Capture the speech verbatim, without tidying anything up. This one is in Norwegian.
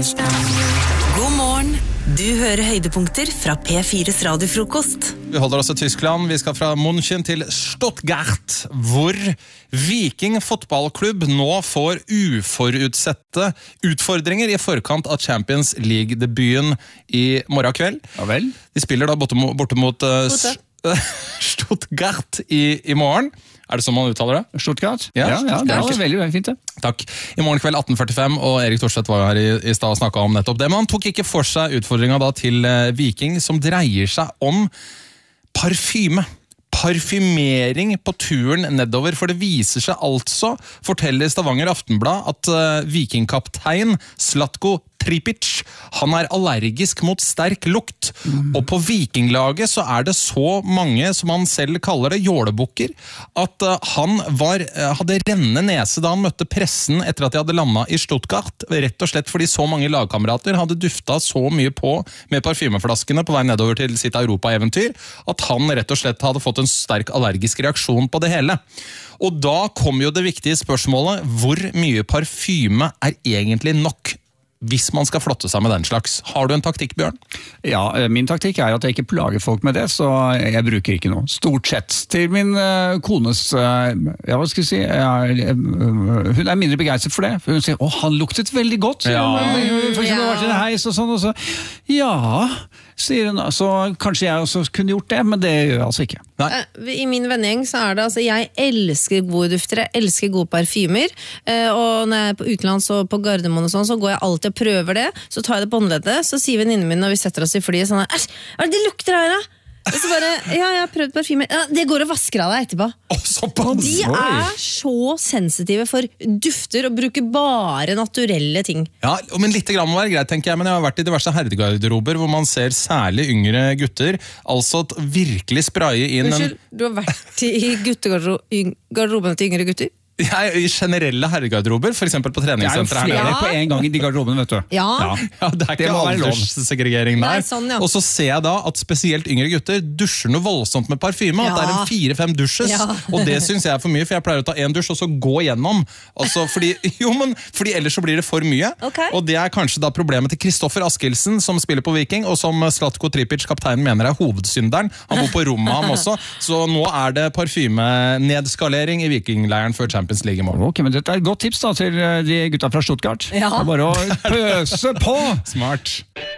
God morgen. Du hører høydepunkter fra P fires radiofrokost. Vi holder oss i Tyskland. Vi skal fra München til Stuttgart, hvor Viking fotballklubb nå får uforutsette utfordringer i forkant av Champions League-debuten i morgen kveld. Ja vel. De spiller da borte, borte mot uh, Stuttgart i, i morgen. Er det sånn man uttaler det? Stuttgart? Ja, ja, ja det er veldig, veldig fint det. Takk. I morgen kveld atten førtifem, og Erik Thorstvedt var jo her i, i sted og snakket om nettopp det, men han tok ikke for seg utfordringen da til uh, Viking, som dreier seg om parfyme. Parfymering på turen nedover, for det viser seg altså, forteller Stavanger Aftenblad, at uh, Vikingkaptein Zlatko Tripic, han er allergisk mot sterk lukt. Mm. Og på Vikinglaget så er det så mange, som han selv kaller det, jålebukker, at uh, han var, uh, hadde rennende nese da han møtte pressen etter at de hadde landet i Stuttgart, rett og slett fordi så mange lagkamerater hadde duftet så mye på med parfymeflaskene på vei nedover til sitt Europa-eventyr, at han rett og slett hadde fått en sterk allergisk reaksjon på det hele. Og da kom jo det viktige spørsmålet, hvor mye parfyme er egentlig nok hvis man skal flotte seg med den slags? Har du en taktikk, Bjørn? Ja, min taktikk er at jeg ikke plager folk med det, så jeg bruker ikke noe. Stort sett. Til min uh, kones, uh, ja, hva skal jeg si, uh, uh, hun er mindre begeistret for det. For hun sier, å, han luktet veldig godt. Ja. For eksempel, ja. Var til en heis og sånn, og så, ja, sier hun, så kanskje jeg også kunne gjort det, men det gjør jeg altså ikke. Nei. I min vennegjeng så er det, altså, jeg elsker gode dufter, jeg elsker gode parfymer, og når jeg er på utenlands og på Gardermoen og sånn, så går jeg alltid og prøver det, så tar jeg det på håndleddet, så sier venninnen min når vi setter oss i flyet sånn, æsj, hva er det det lukter her da? Og så bare, ja, jeg har prøvd parfymer, ja, det går og vasker av deg etterpå. Oh, og de er så sensitive for dufter og bruker bare naturelle ting. Ja, men litt grann må være greit, tenker jeg, men jeg har vært i diverse herregarderober hvor man ser særlig yngre gutter, altså virkelig spraye inn Unnskyld, en... du har vært i guttegarderoben til yngre gutter? Ja, i generelle herregarderober, for eksempel på treningssenteret her. Det er jo flere Ja. på en gang i de garderoben, vet du. Ja. Ja. Ja, det er Det ikke må være lov. alderssegregering der. Nei, sånn, ja. Og så ser jeg da at spesielt yngre gutter dusjer noe voldsomt med parfyme, at Ja. det er en fire-fem dusjes, Ja. og det synes jeg er for mye, for jeg pleier å ta en dusj og så gå gjennom. Altså, fordi, jo, men, fordi ellers så blir det for mye, Ok. og det er kanskje da problemet til Kristoffer Askildsen, som spiller på Viking, og som Zlatko Tripic, kapteinen, mener er hovedsynderen. Han bor på rommet ham også, så nå er det parfymenedskalering i Vikingleiren før Champions League i morgen. Ok, men dette er et godt tips da til de gutta fra Stuttgart. Ja. Det er bare å pøse på! Smart.